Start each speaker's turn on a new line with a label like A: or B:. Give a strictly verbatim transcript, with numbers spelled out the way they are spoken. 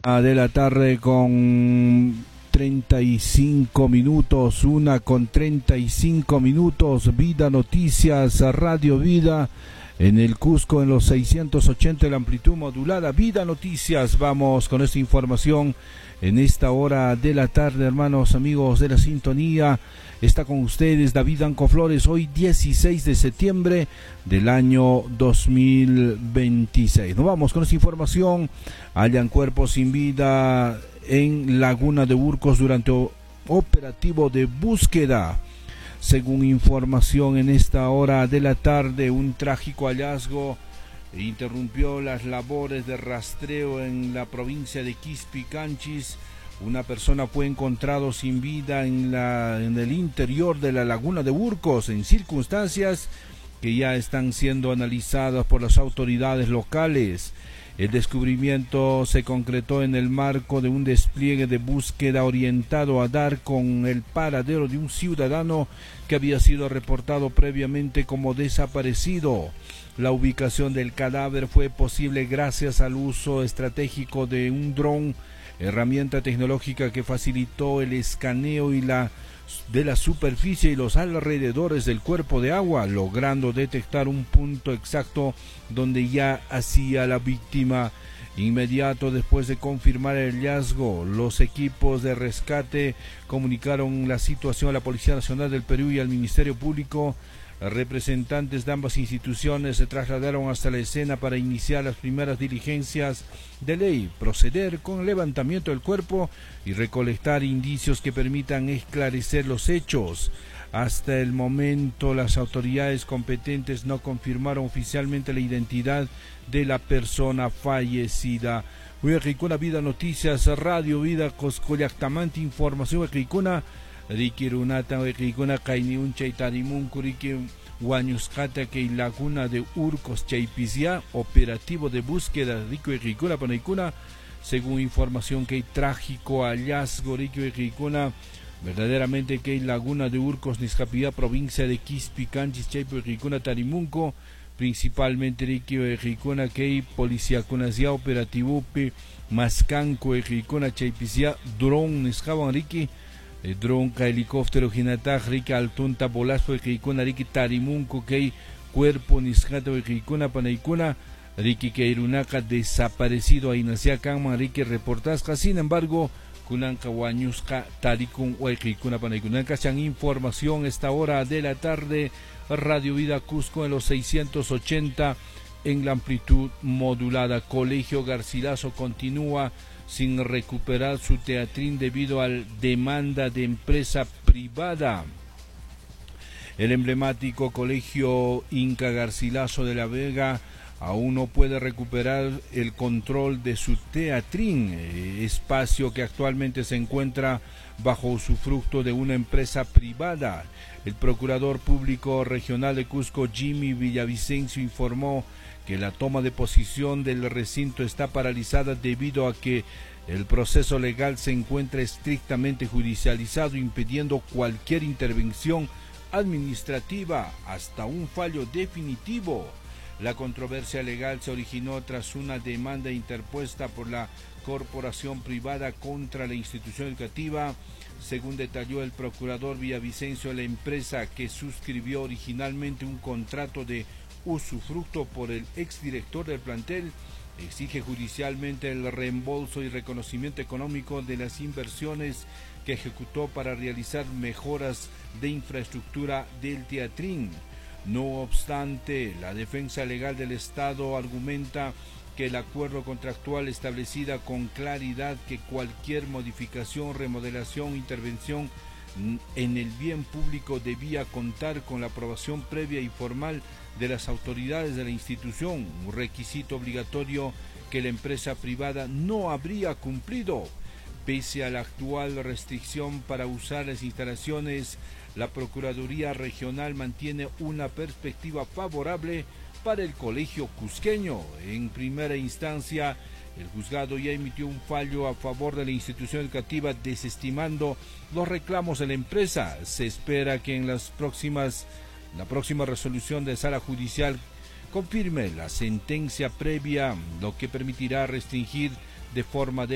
A: De la tarde con treinta y cinco minutos, una con treinta y cinco minutos, Vida Noticias, Radio Vida, en el Cusco en los seiscientos ochenta de la amplitud modulada. Vida Noticias, vamos con esta información en esta hora de la tarde, hermanos, amigos de la sintonía. Está con ustedes David Anco Flores, hoy dieciséis de septiembre del año dos mil veintiséis. Nos vamos con esta información. Hallan cuerpos sin vida en Laguna de Urcos durante operativo de búsqueda. Según información en esta hora de la tarde, un trágico hallazgo interrumpió las labores de rastreo en la provincia de Quispicanchis. Una persona fue encontrado sin vida en, la, en el interior de la Laguna de Urcos, en circunstancias que ya están siendo analizadas por las autoridades locales. El descubrimiento se concretó en el marco de un despliegue de búsqueda orientado a dar con el paradero de un ciudadano que había sido reportado previamente como desaparecido. La ubicación del cadáver fue posible gracias al uso estratégico de un dron, herramienta tecnológica que facilitó el escaneo y la, de la superficie y los alrededores del cuerpo de agua, logrando detectar un punto exacto donde ya hacía la víctima. Inmediato después de confirmar el hallazgo, los equipos de rescate comunicaron la situación a la Policía Nacional del Perú y al Ministerio Público. Representantes de ambas instituciones se trasladaron hasta la escena para iniciar las primeras diligencias de ley, proceder con el levantamiento del cuerpo y recolectar indicios que permitan esclarecer los hechos. Hasta el momento, las autoridades competentes no confirmaron oficialmente la identidad de la persona fallecida. Huequicuna Vida Noticias, Radio Vida, Coscollactamante, Información Huequicuna. Rikirunata Huequicuna, Kainiun Chaitarimun, Kuriki, Huañuscata, que Laguna de Urcos, Chaipizia, operativo de búsqueda, Rico Huequicuna, Panaicuna, según información que hay trágico hallazgo, Rico Huequicuna, verdaderamente que hay Laguna de Urcos, Niscapilla, provincia de Quispicanchis, Chaipo Huequicuna, Tarimunco, principalmente Rico Huequicuna, que hay Policía Cunasia, operativo P, Mascanco, Huequicuna, Chaipizia, dron, Niscaban, Riki, dron ka helicóptero Jinataj, Rika Altunta, Bolaspo, Huequicuna, Riki Tarimunco, que hay cuerpo Niscata, Huequicuna, Panaicuna, Riki Keirunaka, desaparecido, Ainasia Kama, Riki Reportasca. Sin embargo, Kunanka Huañusca, Tarikun, Huequicuna, Panaicuna. Cachan información esta hora de la tarde, Radio Vida Cusco en los seiscientos ochenta en la amplitud modulada. Colegio Garcilaso continúa sin recuperar su teatrín debido a la demanda de empresa privada. El emblemático Colegio Inca Garcilaso de la Vega aún no puede recuperar el control de su teatrín, eh, espacio que actualmente se encuentra bajo usufructo de una empresa privada. El Procurador Público Regional de Cusco, Jimmy Villavicencio, informó que la toma de posición del recinto está paralizada debido a que el proceso legal se encuentra estrictamente judicializado, impidiendo cualquier intervención administrativa hasta un fallo definitivo. La controversia legal se originó tras una demanda interpuesta por la corporación privada contra la institución educativa. Según detalló el procurador Villavicencio, la empresa que suscribió originalmente un contrato de usufructo por el exdirector del plantel exige judicialmente el reembolso y reconocimiento económico de las inversiones que ejecutó para realizar mejoras de infraestructura del teatrín. No obstante, la defensa legal del Estado argumenta que el acuerdo contractual establecida con claridad que cualquier modificación, remodelación o intervención en el bien público debía contar con la aprobación previa y formal de las autoridades de la institución, un requisito obligatorio que la empresa privada no habría cumplido. Pese a la actual restricción para usar las instalaciones, la Procuraduría Regional mantiene una perspectiva favorable para el colegio cusqueño. En primera instancia, el juzgado ya emitió un fallo a favor de la institución educativa desestimando los reclamos de la empresa. Se espera que en las próximas, la próxima resolución de sala judicial confirme la sentencia previa, lo que permitirá restringir de forma de